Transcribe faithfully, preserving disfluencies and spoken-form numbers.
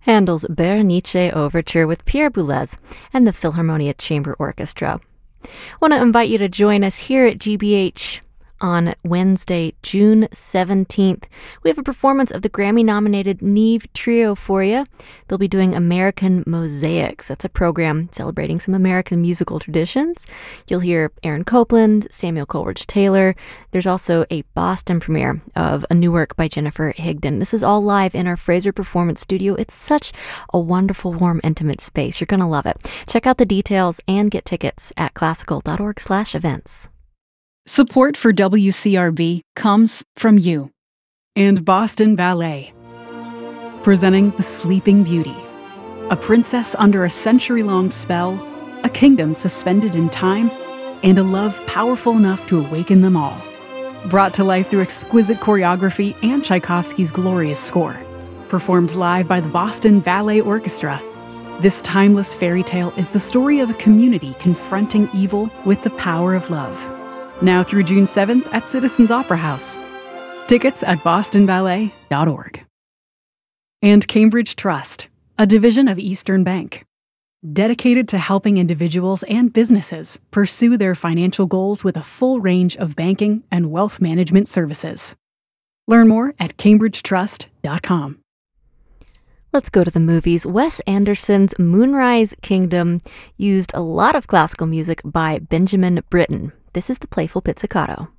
Handel's Berenice Overture with Pierre Boulez and the Philharmonia Chamber Orchestra. I want to invite you to join us here at G B H on Wednesday, June seventeenth. We have a performance of the Grammy-nominated Neve Trio for you. They'll be doing American Mosaics. That's a program celebrating some American musical traditions. You'll hear Aaron Copland, Samuel Coleridge-Taylor. There's also a Boston premiere of a new work by Jennifer Higdon. This is all live in our Fraser Performance Studio. It's such a wonderful, warm, intimate space. You're going to love it. Check out the details and get tickets at classical.org slash events. Support for W C R B comes from you and Boston Ballet, presenting The Sleeping Beauty, a princess under a century-long spell, a kingdom suspended in time, and a love powerful enough to awaken them all. Brought to life through exquisite choreography and Tchaikovsky's glorious score, performed live by the Boston Ballet Orchestra, this timeless fairy tale is the story of a community confronting evil with the power of love. Now through June seventh at Citizens Opera House. Tickets at boston ballet dot org. And Cambridge Trust, a division of Eastern Bank, dedicated to helping individuals and businesses pursue their financial goals with a full range of banking and wealth management services. Learn more at cambridge trust dot com. Let's go to the movies. Wes Anderson's Moonrise Kingdom used a lot of classical music by Benjamin Britten. This is the Playful Pizzicato.